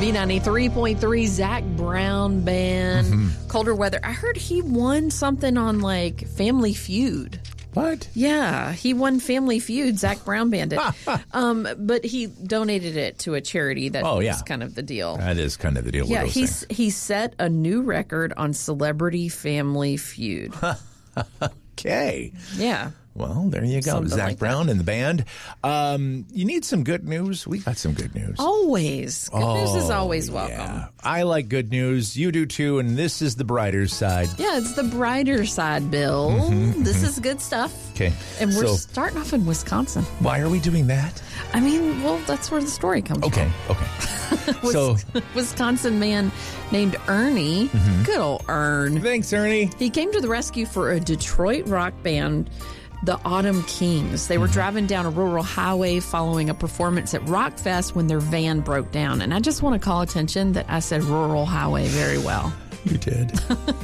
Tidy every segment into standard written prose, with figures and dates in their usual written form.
B93.3, Zac Brown Band. Colder weather. I heard he won something on like Family Feud. What? Yeah, he won Family Feud, Zac Brown Band did. But he donated it to a charity. That's kind of the deal. That is kind of the deal. Yeah, he set a new record on Celebrity Family Feud. Okay. Yeah. Well, there you go. Something Zac like Brown and the band. You need some good news? We got some good news. Always. Good news is always welcome. Yeah. I like good news. You do too. And this is the brighter side. Yeah, it's the brighter side, Bill. This is good stuff. Okay. And we're starting off in Wisconsin. Why are we doing that? I mean, well, that's where the story comes Okay. So, Wisconsin man named Ernie, good old Ern. Thanks, Ernie. He came to the rescue for a Detroit rock band, the Autumn Kings. They were driving down a rural highway following a performance at Rockfest when their van broke down. And I just want to call attention that I said rural highway very well. You did.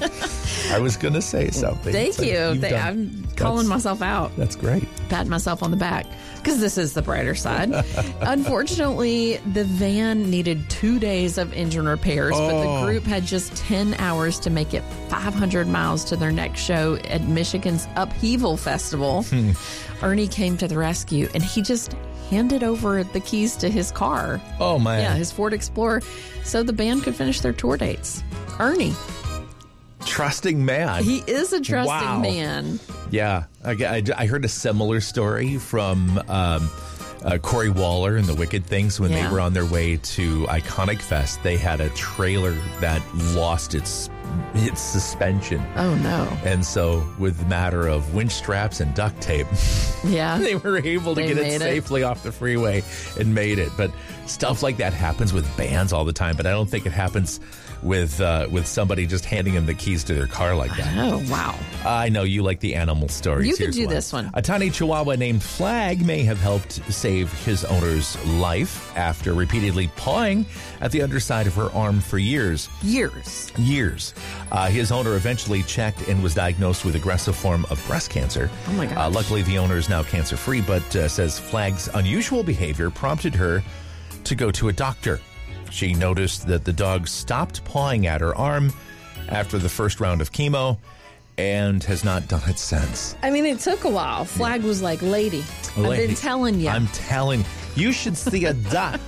I was going to say something. Thank you. I'm calling myself out. That's great. Patting myself on the back because this is the brighter side. Unfortunately, the van needed 2 days of engine repairs, but the group had just 10 hours to make it 500 miles to their next show at Michigan's Upheaval Festival. Ernie came to the rescue, and he just handed over the keys to his car. Oh, man. Yeah, his Ford Explorer, so the band could finish their tour dates. Ernie. Trusting man. He is a trusting man. Yeah. I heard a similar story from Corey Waller and the Wicked Things when they were on their way to Iconic Fest. They had a trailer that lost its suspension. Oh, no. And so with the matter of winch straps and duct tape, they were able to get it safely off the freeway and made it. But stuff like that happens with bands all the time, but I don't think it happens with somebody just handing them the keys to their car like that. Oh, wow. I know you like the animal stories. You could do this one. A tiny chihuahua named Flag may have helped save his owner's life after repeatedly pawing at the underside of her arm for years. Years. His owner eventually checked and was diagnosed with aggressive form of breast cancer. Oh, my gosh. Luckily, the owner is now cancer-free, but says Flag's unusual behavior prompted her to go to a doctor. She noticed that the dog stopped pawing at her arm after the first round of chemo and has not done it since. I mean, it took a while. Flag was like, lady, I've been telling you. I'm telling you should see a doc.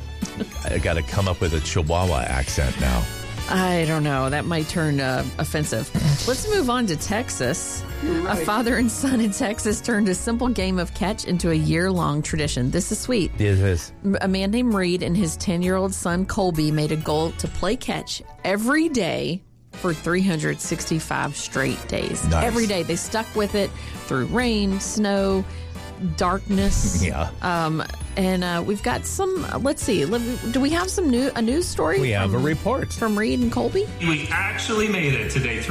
I got to come up with a Chihuahua accent now. I don't know. That might turn offensive. Let's move on to Texas. Right. A father and son in Texas turned a simple game of catch into a year-long tradition. This is sweet. It is. A man named Reed and his 10-year-old son, Colby, made a goal to play catch every day for 365 straight days. Nice. Every day. They stuck with it through rain, snow, darkness. Yeah. And we've got some, let's see, do we have a news story? We have a report. From Reed and Colby? We actually made it to day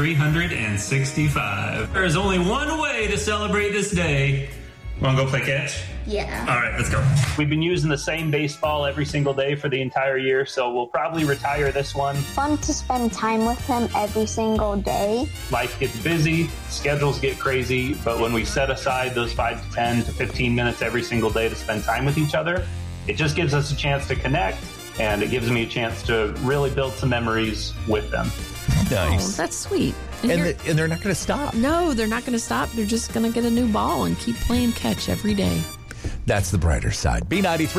365. There is only one way to celebrate this day. Want to go play catch? Yeah. All right, let's go. We've been using the same baseball every single day for the entire year, so we'll probably retire this one. Fun to spend time with him every single day. Life gets busy, schedules get crazy, but when we set aside those 5 to 10 to 15 minutes every single day to spend time with each other, it just gives us a chance to connect, and it gives me a chance to really build some memories with them. Nice. Oh, that's sweet. And they're not going to stop. No, they're not going to stop. They're just going to get a new ball and keep playing catch every day. That's the brighter side.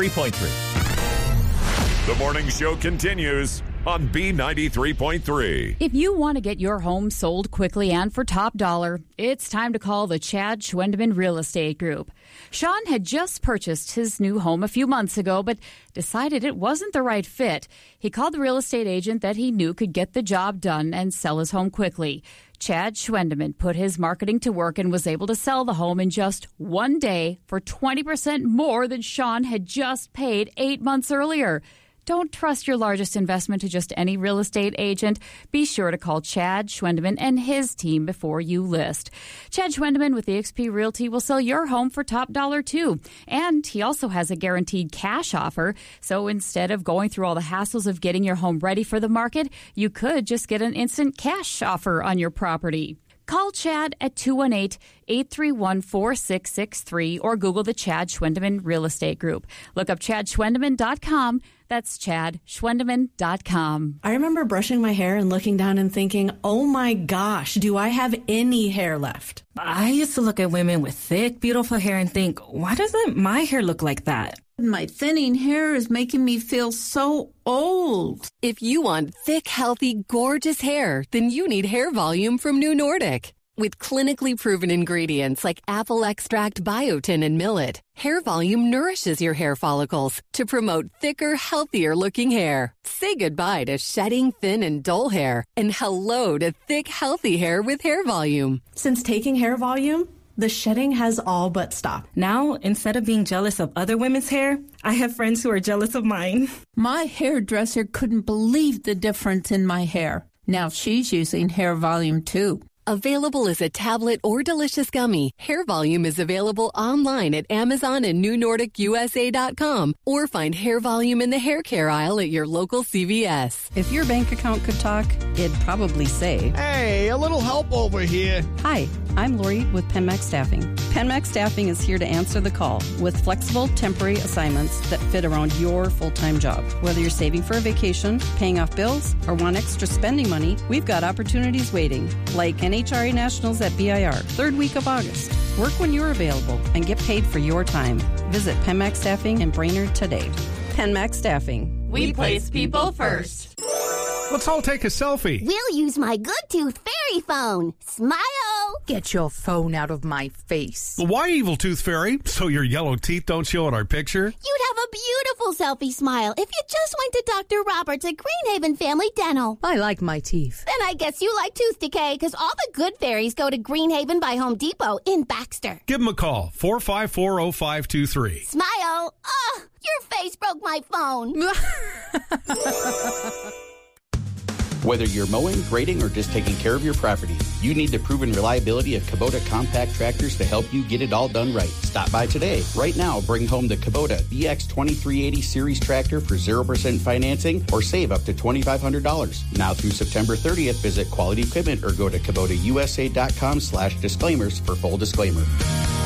B93.3. The morning show continues on B93.3. If you want to get your home sold quickly and for top dollar, it's time to call the Chad Schwendeman Real Estate Group. Sean had just purchased his new home a few months ago, but decided it wasn't the right fit. He called the real estate agent that he knew could get the job done and sell his home quickly. Chad Schwendeman put his marketing to work and was able to sell the home in just 1 day for 20% more than Sean had just paid 8 months earlier. Don't trust your largest investment to just any real estate agent. Be sure to call Chad Schwendeman and his team before you list. Chad Schwendeman with eXp Realty will sell your home for top dollar too. And he also has a guaranteed cash offer. So instead of going through all the hassles of getting your home ready for the market, you could just get an instant cash offer on your property. Call Chad at 218-831-4663 or Google the Chad Schwendeman Real Estate Group. Look up ChadSchwendeman.com. That's ChadSchwendeman.com. I remember brushing my hair and looking down and thinking, oh my gosh, do I have any hair left? I used to look at women with thick, beautiful hair and think, why doesn't my hair look like that? My thinning hair is making me feel so old. If you want thick, healthy, gorgeous hair, then you need Hair Volume from New Nordic. With clinically proven ingredients like apple extract, biotin, and millet, Hair Volume nourishes your hair follicles to promote thicker, healthier-looking hair. Say goodbye to shedding, thin, and dull hair, and hello to thick, healthy hair with Hair Volume. Since taking Hair Volume, the shedding has all but stopped. Now, instead of being jealous of other women's hair, I have friends who are jealous of mine. My hairdresser couldn't believe the difference in my hair. Now she's using Hair Volume too. Available as a tablet or delicious gummy, Hair Volume is available online at Amazon and NewNordicUSA.com, or find Hair Volume in the hair care aisle at your local CVS. If your bank account could talk, it'd probably say, "Hey, a little help over here." Hi, I'm Lori with PenMax Staffing. PenMax Staffing is here to answer the call with flexible temporary assignments that fit around your full-time job. Whether you're saving for a vacation, paying off bills, or want extra spending money, we've got opportunities waiting, like NHRA Nationals at BIR, third week of August. Work when you're available and get paid for your time. Visit PenMax Staffing in Brainerd today. PenMax Staffing. We place people first. Let's all take a selfie. We'll use my Good Tooth Fairy phone. Smile. Get your phone out of my face. Why, Evil Tooth Fairy? So your yellow teeth don't show in our picture? You'd have a beautiful selfie smile if you just went to Dr. Roberts at Greenhaven Family Dental. I like my teeth. Then I guess you like tooth decay, because all the good fairies go to Greenhaven by Home Depot in Baxter. Give them a call, 454-0523. Smile. Oh, your face broke my phone. Whether you're mowing, grading, or just taking care of your property, you need the proven reliability of Kubota compact tractors to help you get it all done right. Stop by today. Right now, bring home the Kubota BX2380 Series tractor for 0% financing or save up to $2,500. Now through September 30th, visit Quality Equipment or go to KubotaUSA.com/disclaimers for full disclaimer.